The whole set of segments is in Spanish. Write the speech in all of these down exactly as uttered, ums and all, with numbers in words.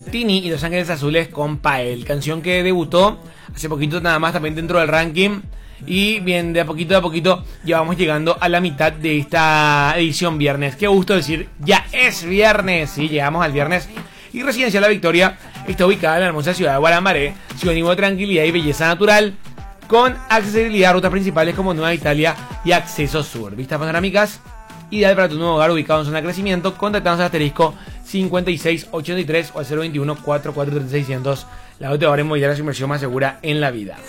Tini y Los Ángeles Azules con Pael, canción que debutó hace poquito nada más también dentro del ranking. Y bien, de a poquito a poquito ya vamos llegando a la mitad de esta edición viernes. Qué gusto decir, ya es viernes. Sí, llegamos al viernes. Y Residencial La Victoria está ubicada en la hermosa ciudad de Guaramaré, sinónimo de tranquilidad y belleza natural, con accesibilidad a rutas principales como Nueva Italia y Acceso Sur. Vistas panorámicas, ideal para tu nuevo hogar ubicado en zona de crecimiento. Contactanos al asterisco cincuenta y seis ochenta y tres o al cero veintiuno cuatrocientos cuarenta y tres seiscientos. La Auto Ahora Inmobiliaria, su inversión más segura en la vida.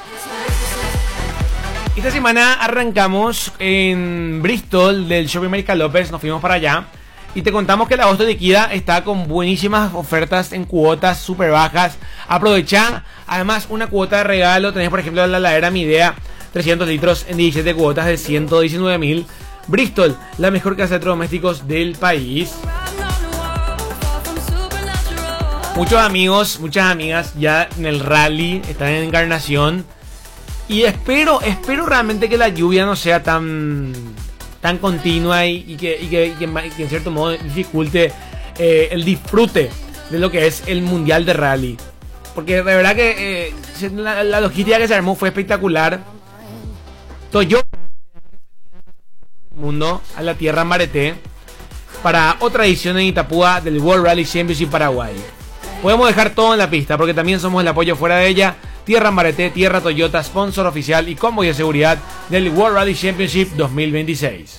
Esta semana arrancamos en Bristol del Shopping América López, nos fuimos para allá y te contamos que el agosto de liquida está con buenísimas ofertas en cuotas súper bajas. Aprovecha además una cuota de regalo, tenés por ejemplo la heladera Midea trescientos litros en diecisiete cuotas de ciento diecinueve mil. Bristol, la mejor casa de electrodomésticos del país. Muchos amigos, muchas amigas ya en el rally están en Encarnación. Y espero, espero realmente que la lluvia no sea tan, tan continua y, y, que, y, que, y, que, y que en cierto modo dificulte eh, el disfrute de lo que es el Mundial de Rally. Porque de verdad que eh, la, la logística que se armó fue espectacular. Toyota mundo a la tierra Mareté para otra edición en Itapúa del World Rally Championship Paraguay. Podemos dejar todo en la pista porque también somos el apoyo fuera de ella. Tierra Mareté, Tierra Toyota, sponsor oficial y convoy de seguridad del World Rally Championship dos mil veintiséis.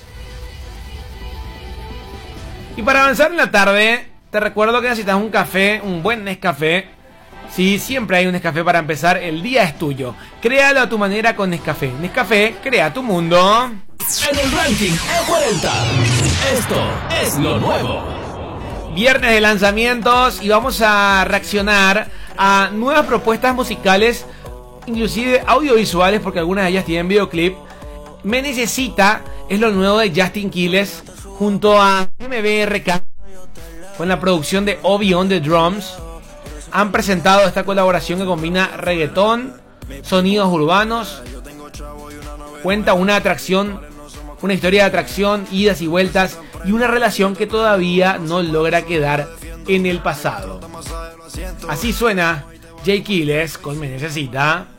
Y para avanzar en la tarde, te recuerdo que necesitas un café, un buen Nescafé. Sí, siempre hay un Nescafé para empezar, el día es tuyo. Créalo a tu manera con Nescafé. Nescafé, crea tu mundo. En el ranking E cuarenta, esto es lo nuevo. Viernes de lanzamientos y vamos a reaccionar a nuevas propuestas musicales, inclusive audiovisuales, porque algunas de ellas tienen videoclip. Me Necesita es lo nuevo de Justin Quiles junto a M B R K con la producción de Obi on the Drums. Han presentado esta colaboración que combina reggaetón, sonidos urbanos, cuenta una atracción, una historia de atracción, idas y vueltas y una relación que todavía no logra quedar en el pasado. Así suena Jay Quiles con Me Necesita.